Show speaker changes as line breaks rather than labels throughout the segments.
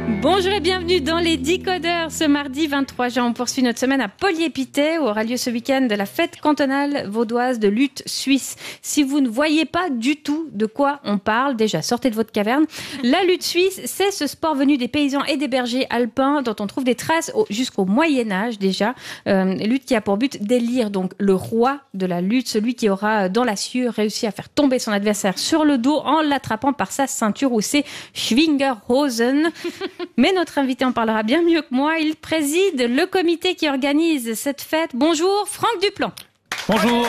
Bonjour et bienvenue dans les Décodeurs. Ce mardi 23 juin, on poursuit notre semaine à Polyépité où aura lieu ce week-end la fête cantonale vaudoise de lutte suisse. Si vous ne voyez pas du tout de quoi on parle, déjà sortez de votre caverne. La lutte suisse, c'est ce sport venu des paysans et des bergers alpins dont on trouve des traces jusqu'au Moyen-Âge déjà. Lutte qui a pour but d'élire donc le roi de la lutte, celui qui aura dans la sueur réussi à faire tomber son adversaire sur le dos en l'attrapant par sa ceinture ou ses Schwingerhosen. Mais notre invité en parlera bien mieux que moi. Il préside le comité qui organise cette fête. Bonjour, Franck Duplan.
Bonjour.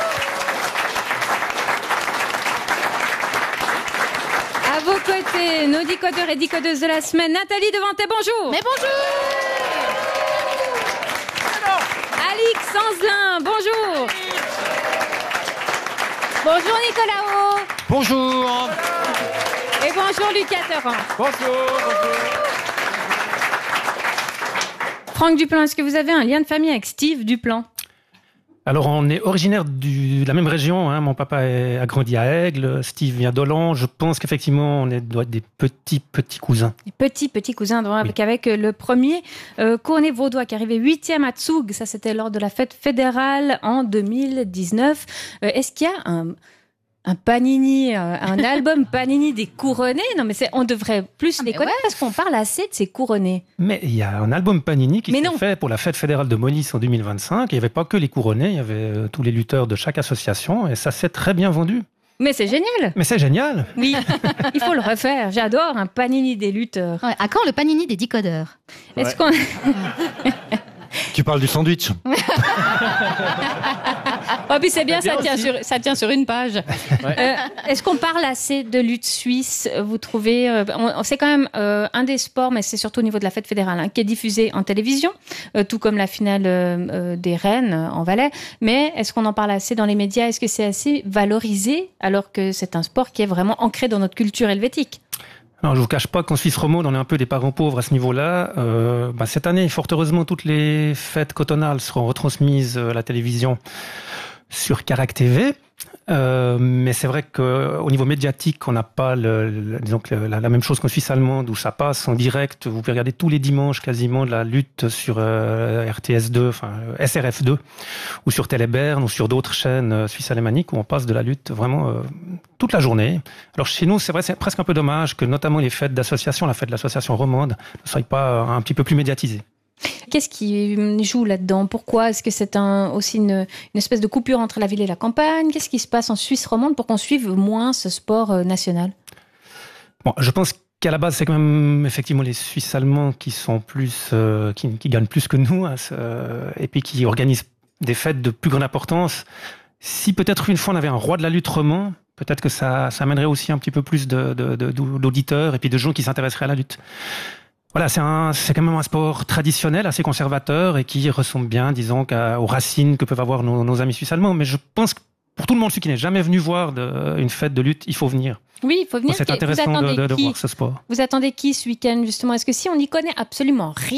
À vos côtés, nos décodeurs et décodeuses de la semaine. Nathalie Devantet, bonjour.
Mais bonjour.
Alix Sanzelin, bonjour. Bonjour Nicolas Haut.
Bonjour.
Et bonjour Lucas Terran.
Bonjour.
Franck Duplan, est-ce que vous avez un lien de famille avec Steve Duplan ?
Alors, on est originaire de la même région. Mon papa a grandi à Aigle, Steve vient d'Hollande. Je pense qu'effectivement, on doit être des petits cousins.
Des petits cousins, donc avec le premier couronné vaudois qui arrivait 8e à Zug. Ça, c'était lors de la fête fédérale en 2019. Est-ce qu'il y a un Panini, un album Panini des couronnés? Non, mais on devrait plus les connaître parce qu'on parle assez de ces couronnés.
Mais il y a un album Panini qui s'est fait pour la fête fédérale de Monis en 2025. Il n'y avait pas que les couronnés, il y avait tous les lutteurs de chaque association et ça s'est très bien vendu.
Mais c'est génial.
Mais c'est génial.
Oui, il faut le refaire. J'adore un Panini des lutteurs.
Ouais, à quand le Panini des décodeurs?
Est-ce qu'on...
Tu parles du sandwich.
Oh, puis c'est bien, ça tient sur une page. Ouais. Est-ce qu'on parle assez de lutte suisse? Vous trouvez c'est quand même un des sports, mais c'est surtout au niveau de la fête fédérale, qui est diffusé en télévision, tout comme la finale des Reines en Valais. Mais est-ce qu'on en parle assez dans les médias? Est-ce que c'est assez valorisé alors que c'est un sport qui est vraiment ancré dans notre culture helvétique?
Alors, je vous cache pas qu'en Suisse romande, on est un peu des parents pauvres à ce niveau-là. Cette année, fort heureusement, toutes les fêtes cantonales seront retransmises à la télévision sur Carac TV. Mais c'est vrai qu'au niveau médiatique, on n'a pas la même chose qu'en Suisse allemande où ça passe en direct. Vous pouvez regarder tous les dimanches quasiment de la lutte sur RTS2, enfin SRF2, ou sur Téléberne, ou sur d'autres chaînes suisses alémaniques où on passe de la lutte vraiment toute la journée. Alors chez nous, c'est vrai, c'est presque un peu dommage que notamment les fêtes d'association, la fête de l'association romande, ne soient pas un petit peu plus médiatisées.
Qu'est-ce qui joue là-dedans? Pourquoi? Est-ce que c'est aussi une espèce de coupure entre la ville et la campagne? Qu'est-ce qui se passe en Suisse romande pour qu'on suive moins ce sport national?
Bon, je pense qu'à la base, c'est quand même effectivement les Suisses allemands qui sont plus, qui gagnent plus que nous, et puis qui organisent des fêtes de plus grande importance. Si peut-être une fois on avait un roi de la lutte roman, peut-être que ça amènerait aussi un petit peu plus d'auditeurs et puis de gens qui s'intéresseraient à la lutte. Voilà, c'est quand même un sport traditionnel, assez conservateur et qui ressemble bien, disons, aux racines que peuvent avoir nos amis suisses allemands. Mais je pense que pour tout le monde, celui qui n'est jamais venu voir une fête de lutte, il faut venir.
Oui, il faut venir.
C'est intéressant de voir ce sport.
Vous attendez qui ce week-end, justement? Est-ce que si on n'y connaît absolument rien